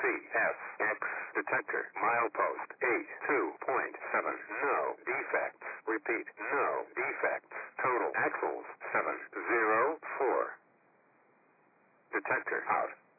CSX detector. Milepost 82.7. No defects. Repeat, no defects. Total axles 704. Detector out.